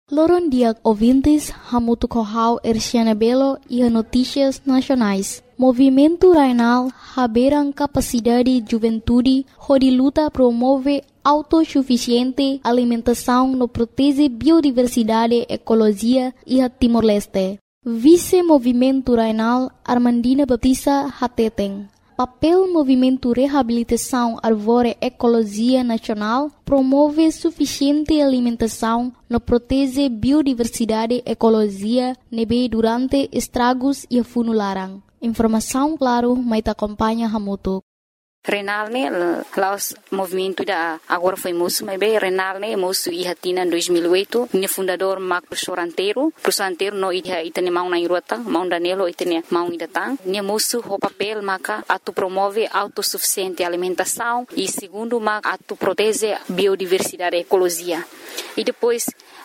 Loron dia ouvintes, hamutu kohau Erciana Belo e notícias nacionais. Movimento Rainal haberam capacidade juventude, onde luta promove autossuficiente alimentação no protege biodiversidade, ecologia e a Timor-Leste. Vice-Movimento Rainal Armandina Baptista Hateteng. Papel Movimento Reabilitação Árvore Ecologia Nacional promove suficiente alimentação no protege biodiversidade ecologia nebe durante estragos e funularan. Informação claro, mas acompanha Hamutu. Renal laos movimento da agora foi moço, mas bem Renal moço e hatina em 2008, minha fundador Marco Professor Anteiro no itane mão na irota, mão danelo itane mão idatang, minha moço o papel maca atu promove autossuficiente alimentação e segundo maca atu protege biodiversidade ecologia. E depois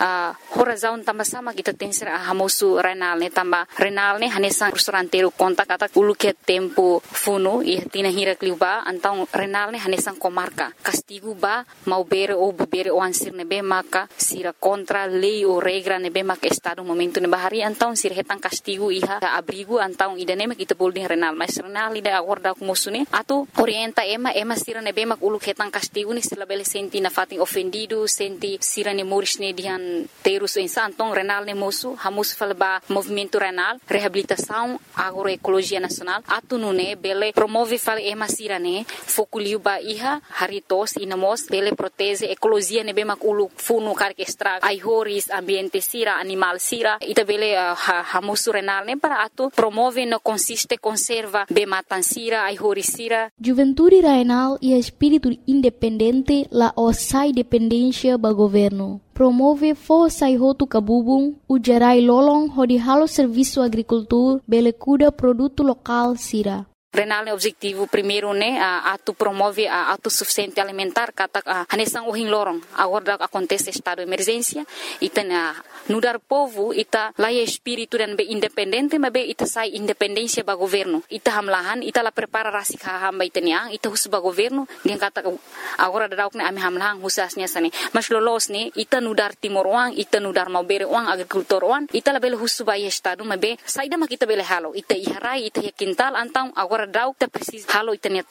razão também sama kita tem ser hamosu Renal também Renal hanesang Professor Anteiro conta kata ulu que tempo funo e hatina hira kliuba então Renal hanesang comarca castigo ba mau bere ou bere o ansir nebe maka sira contra lei ou regra nebe maka estado momento nebe hari então sira hetang castigo iha abrigo então idane mak kita bolding Renal mas Renal ida acorda com mosune atu orienta ema sira nebe mak ulu hetang castigo ni sila bele senti na fating ofendido senti sira ne moris ne dihan terus então Renal ne moço hamus falba movimento Renal reabilitação agroecologia nacional atu nune bele promove fale ema sira ne foculiu ba iha haritos inamos bele protege ecologia ne bemak ulu funu karke estraga ai horis ambiente sira animal sira ita bele hamus Renal ne para atu promove no consiste conserva be matan sira ai horis sira. Juventude Renal e espírito independente la osai dependência ba governo. Promove força e roto cabubung, o gerai lolong hodi halo serviço agricultura, bele cuida produto local sira. Renal objetivo primeiro atu promove a autossuficiente alimentar kata hanesang uhing lorong agora acontece estado de emergência ita nudar povo ita laia espírito dan be independente mas be ita sai independência ba governo ita hamlahan ita la prepara rasik hamba itania ita hus ba governo dia kata agora dauk ne ami hamlahan husasnya sane mas lolos ne ita nudar timor uang ita nudar mau bere uang agrikultor uang ita la bele hus ba estado mas be saida mak ita bele halo ita iharai ita quintal antang agora dauk ta precisa halo itania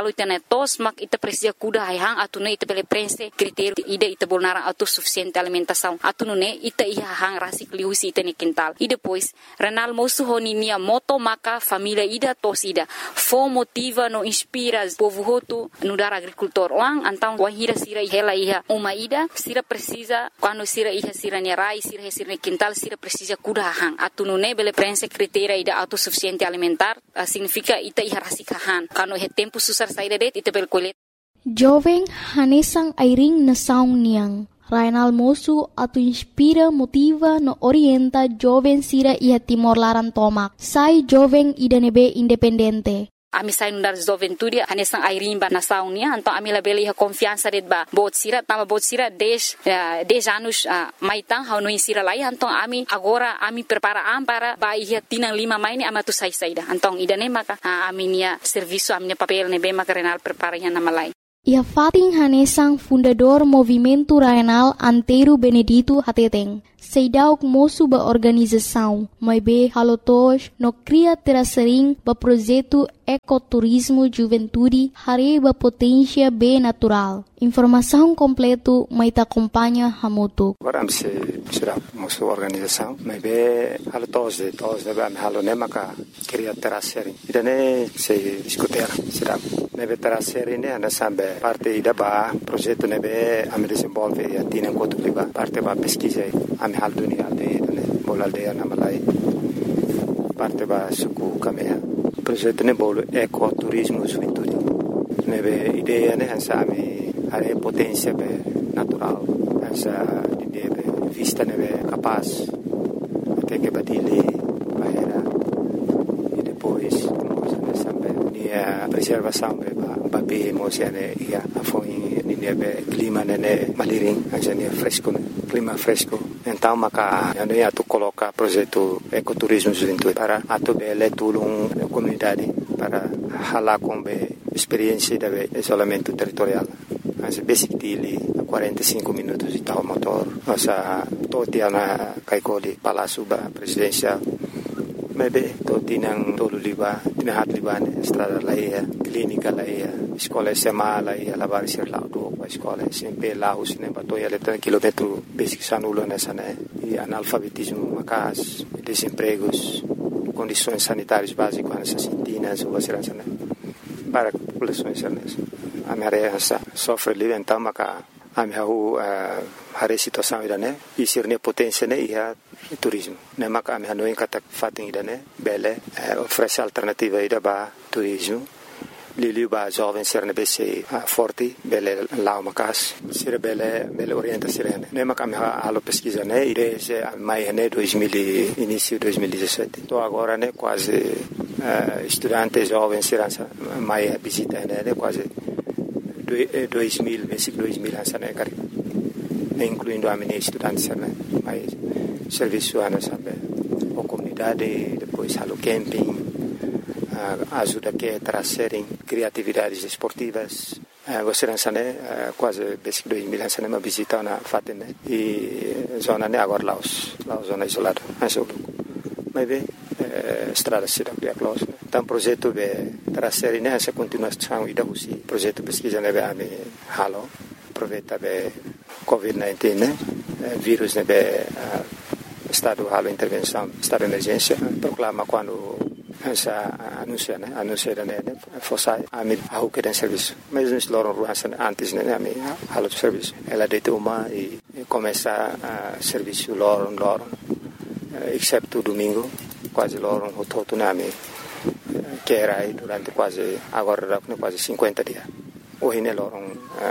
tos mak ita precisa kuda hayang atune ita bele prense critério ida ita bolnara autossuficiente alimentação atune ita iha hang rasik liusi itani quintal e depois Renal moço honinia moto maka família ida tos ida fo motiva no inspira povo hotu no dar agricultor wang antang wahira sira hela iha uma ida sira precisa quando sira iha sira nerai sira quintal sira precisa kuda hang atune bele prense critério ida autossuficiente alimentar significa ita iha rasikahan kano he tempo susar saída det ita bel kolet jovem hanesang airing na saung niang Rainal moço atu inspira motiva no orienta jovem sira iha Timor Laran tomak sai jovem ida nebe independente. Ami sai nundar juventude hanesang airing ba nasaung nia então ami la bele iha confiança det ba bot sira 10 anos maitang hau no insira lai então ami agora ami prepara para ba iha tinang 5 mai ni amatu sai saida então ida ne maka ami nia serviço ami papel ne be maka Renal prepara iha nama lai. Ia fating hanesang fundador Movimento Rainal Anteiro Benedito Hateteng. Seidauk moço ba organização, mas be halotos no cria terasering ba projeto ecoturismo juventude hari ba potência be natural. Informação completo mai ta acompanha Hamutu. Agora se será moço organização, mas be halotos de ba halo nemaka cria terasering. Idane se discutir será nebe terasering ne anda sambe parte ida ba projeto nebe am desenvolve e atina enquanto liba parte ba pesquisa hal dunia aldeia bola aldeia namalai parte ba suku kamea projeto ne bolo ecoturismo juventude nebe ideia ne hansa ami are potência be natural hansa ideia be vista nebe capaz até que batile bahera e depois sampai nia preservação be ba be mosiane ia afoi nia be clima ne maliring hansa nia fresco clima fresco. Então, maka ano ia tu coloca projeto ecoturismo juventude para atu bele tulung comunidade para hala com be experiência de isolamento territorial. Mas basic dili 45 minutos de tal motor. Nossa, todo dia na Kaikoli, Palácio Presidencial. Maybe to tinang tolo liba, tinahat liba ne, estrada laia, clínica laia, escola SMA laia, lavar ser lá do escola SMP lá os ne batoia letra quilômetro basic sanulo nessa né, e analfabetismo macas, desempregos, condições sanitárias básicas nessas sintinas ou segurança né, para populações nessa. A minha sofre ali então maca a minha hari situação ida né, e ser ne potência né ia turismo. Ne maka ami hanoi kata fating ida ne bele oferece alternativa ida ba turismo. Liliu ba jovem ser ne bese forte bele lao makas ser bele orienta serene. Ne maka ami halo pesquisa ne desde mai ne 2000 início 2017. Então agora ne quase estudante jovem serança mai visita ne quase 2000 basic 2000 ansa ne cari. Incluindo a minha estudante né, mais serviço a comunidade, depois halo camping, ajuda que trazerem criatividades esportivas. Você não sabe, quase desde 2000 não sabe, uma visita na Fatem e zona né agora Laos zona isolada, mas bem estrada se dá close. Então projeto de trazer nessa continuação e da usi projeto pesquisa né a me halo aproveita be COVID-19 né vírus né be estado halo intervenção estado de emergência proclama quando essa anuncia né fosse a me ao que tem serviço mas nos loram ruas antes né a me halo de serviço ela deita uma e começa a serviço loram exceto domingo quase loram o todo na me que era aí durante quase agora quase 50 dias hoje né loram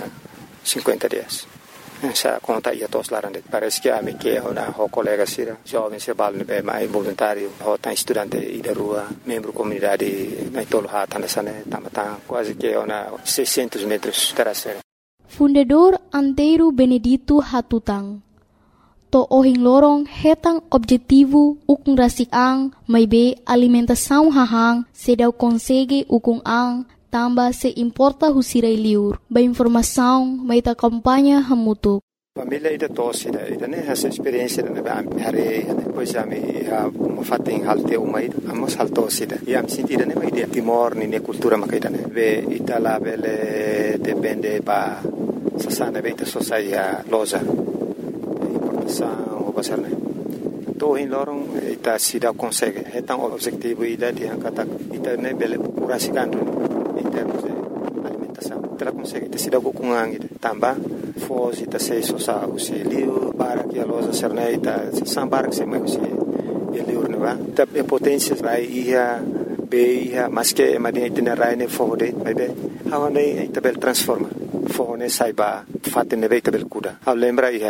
50 dias. Essa conta ia todos lá dentro. Parece que a minha que é uma colega sira, jovem se bala no mais voluntário, ou tá estudante e da rua, membro comunidade na tolo hata nessa né, tá quase que é uma 600 metros terceira. Fundador Antero Benedito Hatutang. To ohing lorong hetang objetivo ukung rasik ang may be alimentação hahang sedaw konsege ukung ang tamba se importa husirai liur. Ba informação may ta kampanya hamutuk. Família ida tosse ida né essa experiência né hari depois a me fatem halte uma ida amos haltosse ida e am sentida né ida timor ni cultura makaida né ve itala bele depende ba sasana beta sociedade loja importação o basar né to in lorong ita sida consegue hetang objetivo ida di angkata ita né bele purasikan em termos de alimentação. Ela consegue ter sido com angin também fosse ta sei só o liu para que a loja serneita sambar que se mais o liu não vai ta potência vai ia beia mas que madia itinerário ne fode vai be how ne tabel transforma fone saiba fatte ne tabel kuda ao lembra ia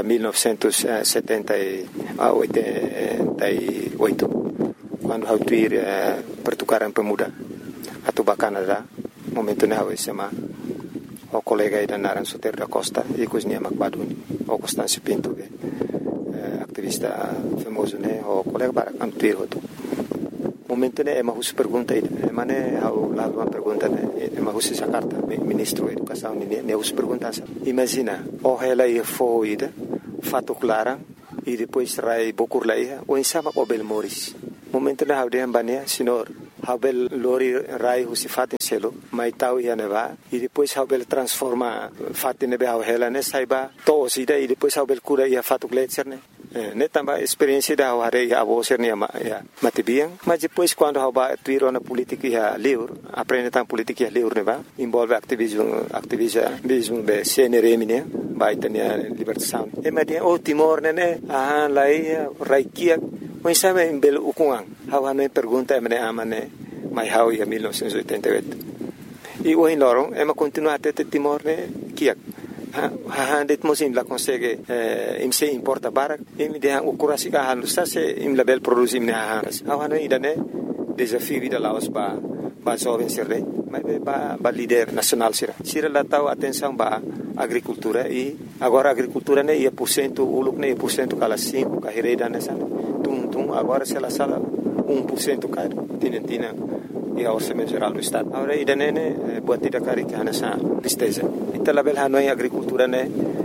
1978 quando ao tuir pertukaran pemuda atau Canadá momento na hawe sama o colega ida naran Soter da Costa e cozinha Macbaduni o Constâncio Pinto activista famoso né o colega para antuir hoto momento né ema hus pergunta ida mane hau lá uma pergunta né ema hus essa carta ministro da educação né hus pergunta imagina o ela ia foi ida fato clara e depois rai bokur lá ia o insama o Belmoris momento na haude ambania senhor Habel lori rai husi fatin selo mai tau ia neva e depois Habel transforma fatin nebe hela ne saiba to sida e depois Habel cura ia fatu gletser ne tamba experiência da hare ia avoser ne ya matibiang mas depois quando haba tuiro na política ia liur aprende tam política ia liur neva envolve activismo be CNRM ne vai tenia libertação e madia o Timor ne lai raikia mas sabe em belo ukungang hawa no pergunta emne amane mai hau ia 1988 e o lorong ema continua até Timor ne kiak det mosim la consegue imse importa barak im de o kurasi ka halu sa se im label produce im ne hawa no idane desafio vida laos ba jovem serre ba líder nacional sira la tau atenção ba agricultura e agora agricultura ne ia % uluk ne % kala 5 ka hereda nessa agora se ela sala 1% caro tinha e a orçamento geral do estado agora ida nene buat tidak kari que nessa tristeza ita label hanoi agricultura ne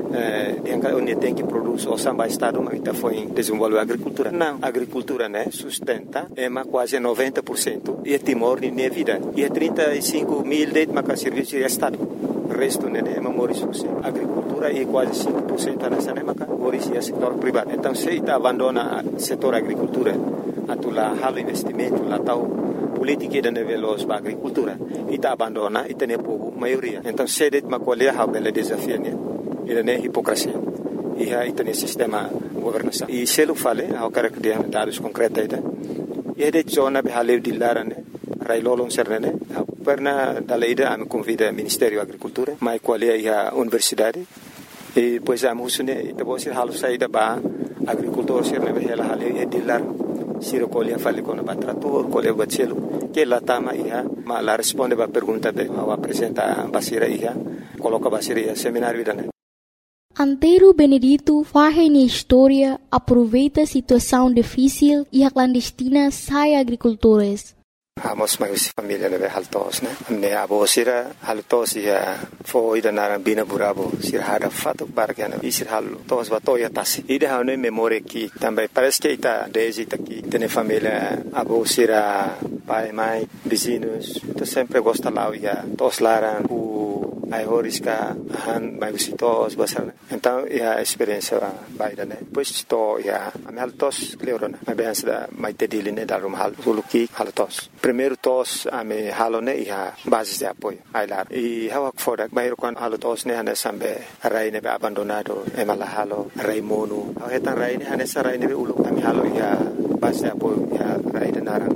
Dia onde tem que produzir o samba estado, mas está foi desenvolver a agricultura. Não, a agricultura, né, sustenta quase 90% e Timor nem é vida. E 35 mil de serviço de estado. O resto né, é memórios. A agricultura é quase 5% nessa né, mas é setor privado. Então, se está abandona o setor agricultura, atular halo investimento, lá tal política de nível da agricultura, e está abandona e tem povo maioria. Então, se det macolher a bela desafio né, ele é hipocrisia. E aí tem sistema governança. E se ele fala, eu quero que dê dados concretos e de zona de haleu de lara né, railolon serne, perna da lei da me convida Ministério da Agricultura, mas qual é a universidade e pois a musune e depois halu saída ba agricultor serne be ela haleu e de lar siro colhe fale com o trator colhe bacelo que lá tama ia mas lá responde ba pergunta be ao apresenta basira ia coloca basira ia seminário da Antero Benedito faz na história, aproveita a situação difícil e a clandestina sai agricultores. Amos mais família né haltos né ne abo sira haltos ia foi da narambina burabo sira hada fato bargana isir haltos batoya tas ide hane memória que também parece que está desde aqui tem família abo sira pai mãe vizinhos então sempre gosta lá ia tos laran ai horiska han mai visitos basar então a experiência baida né depois to ia a haltos leorona a bença da mai tedile da rumhal suluki haltos primeiro tos a me halone ia base de apoio ai lá e hawak foda bairo kan haltos ne hana sambe rai ne abandonado e mala halo rai mono hetan rai ne hana sa rai ne ulu ami halo ia base de apoio ia rai de naran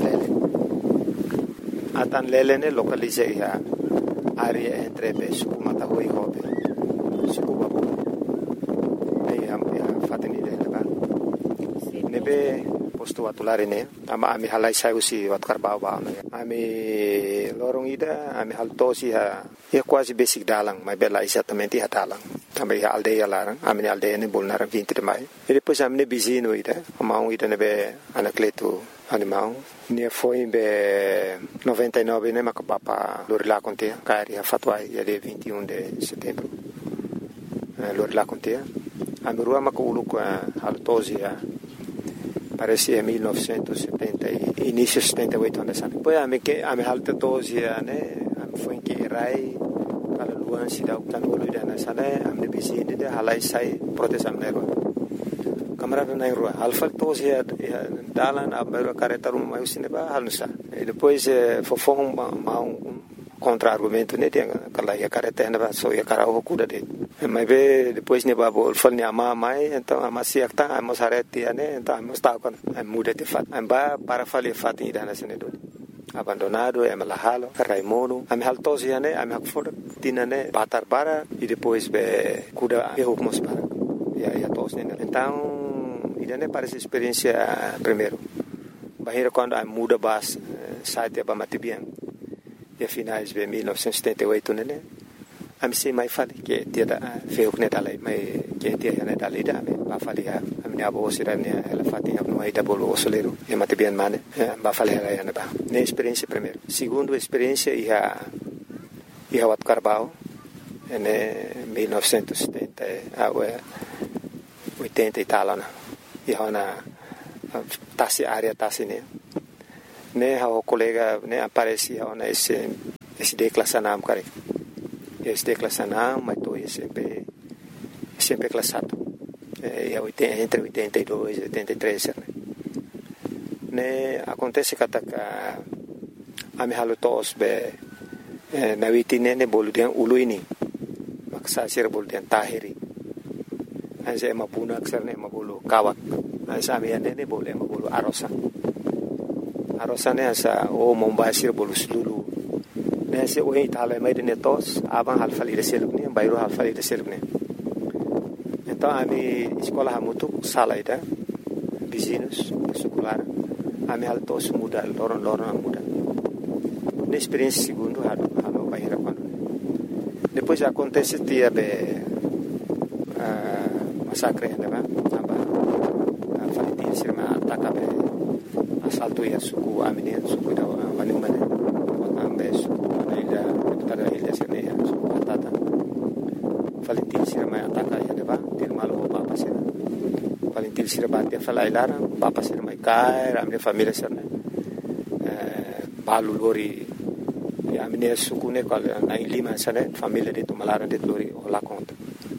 atan lele ne localize ia área entre suku Matahoi Hobe suku Babu aí a fateni dele lá nebe posto atulare ne ama ami halai sai usi wat karbau ba ami lorong ida ami haltosi ha quase basic dalang mas bela exatamente ha dalang também a aldeia larang ami aldeia ne bolnar 20 de maio e depois ami ne bizino ida amau ida nebe anacleto animal ne foi em 99 né macapapa Lorila Contea cari a fatwai dia 21 de setembro Lorila Contea a mirua maculu com altosia parece em 1970 início 78 anos depois a me alta tosia né foi que rai para luan sida utan ulu dana sana amne bizine de halai sai protesam nego camarada na rua alfa tosia dalan a mero careta uma mais cineba halusa e depois fofong contra argumento né tem aquela ia careta ainda só ia cara o cuda de mas depois ne babo fal ne ama mai então ama siak ta amos arete né então amos ta con muda de fat amba para fale fat ida na sene do abandonado é malahalo raimono ame haltosia né ame hakfor tina né batar bara e depois be cuda eu mos para ia tos né então ida né parece experiência primeiro bahira quando a muda bas site ba matibian e finais de 1978 né a me sei mais fale que dia da feu que dalai mai que dia né dalai da me ba fale a minha avó sira né ela fatinha no aí da bolo osoleiro e matibian mane ba fale ela ia ba né experiência primeiro segundo experiência ia wat Carbau né 1970 80 e tal né e hona tasi área tasi né o colega né aparecia hona esse declassanam cara esse declassanam mas tô sempre classado entre 82 e 83 né acontece que a me halo tos be na witine ne boludian uluini maksa sir boludian tahiri anse mapuna aksar ne mabulu kawak ansa me ne bolu mabulu arosa ne asa o mombasir bolu sululu ne se o itala mai de netos aban halfali de selukni bayro halfali de selukni então a mi escola hamutu sala ida vizinhos secular a mi altos muda loron muda na experiência segundo halo bayra quando depois acontece dia be massacre né ba falitir sirma atakabe assalto ya suku amine suku da wani mane ambe suku ida tada ilha sirne suku tata falitir sirma ataka ia neba til malo papa sira paling til sira batia falai lara papa sira mai kai ramne família sira balu lori ya mine sukune kal na lima sana família de tomalara de lori ola conta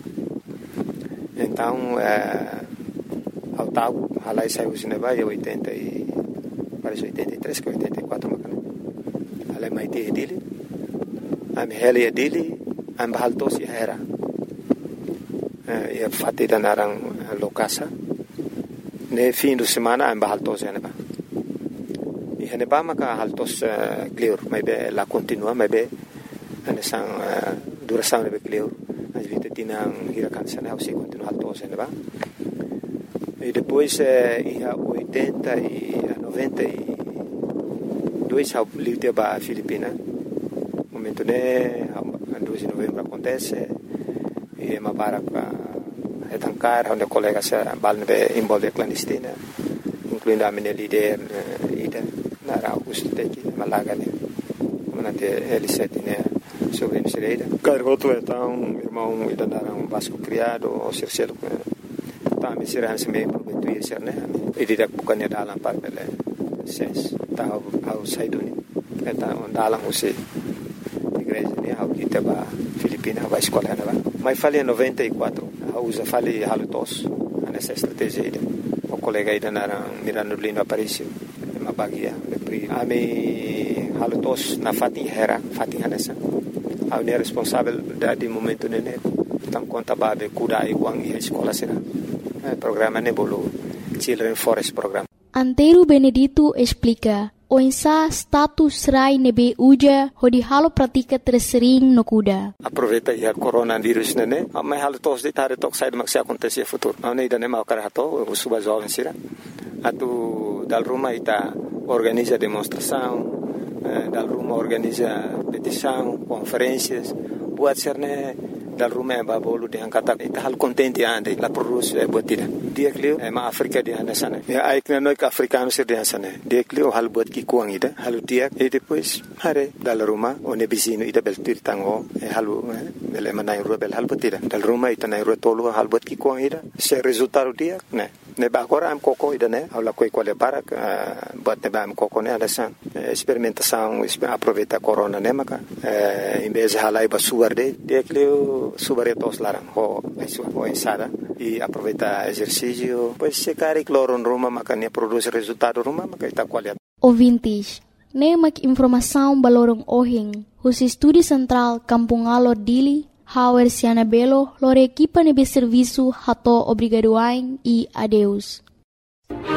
então ao tal halai saiu neba e 80 e parece 83 que 84 macana halai mai te dele am hele dele am bahalto si era e fatita narang lokasa ne fim de semana am bahalto si neba e neba maka haltos clear mai be la continua mai be anesang duração be clear as vita tinang hirakan sana se continua haltos si neba e depois ia 80 e 92 ao livre ba Filipina momento né 2 de novembro acontece e uma barca retancar onde colegas balne envolve clandestina incluindo a minha líder ida na Augusto Teki Malaga né manante L7 né sobre a Misereira cargoto então irmão ida naram Vasco criado o Circelo tá me será se meio prometo ir né e didak bukannya dalam par bele ses tá ao saiduni então dalam você igreja né ao kita ba Filipina vai escola né mas falei em 94 usa falei halutos nessa estratégia o colega ainda era mirando lindo apareceu uma bagia a me halutos na Fatihera nessa a minha responsável de momento né então conta babe cuidar igual e escola será programa nebolo Children Forest Program. Antero Benedito explica o insa status rai nebe uja hodi halo pratika tersering no kuda. Aproveita ya coronavírus nene, mas halo tos de tare tok sai de acontecer futuro. Não nem dane mau karato, o suba jovem sira. Atu dal Roma ita organiza demonstração, dal Roma organiza petição, conferências, buat serne dal Roma ba bolu de angkata ita hal contente ande la produce botida. Dia klio ma Afrika di anda sana. Ya aikna no ka africano sir di sana. Dia klio hal bot ki kuang ida, hal dia e depois hare dal Roma o ne bisino ida bel tirtango e halu bel manai rubel hal botida. Dal Roma ita nai rotolo hal bot ki kuang ida. Se resultado dia ne ba agora am koko ida ne ala koi quale para bot ne ba am koko ne ada san experimentação aproveita corona ne maka em vez de halai ba suarde dia klio subaretos larang ho ensada e aproveita exercício pois se cari cloro no Roma makanya produz resultado Roma maka ita qualidade. Ouvintes, nemak informação balorong ohing, os estúdio central Kampung Alor Dili, Hauer Siana Belo, lore equipa nebe serviço hato obrigadoain e adeus.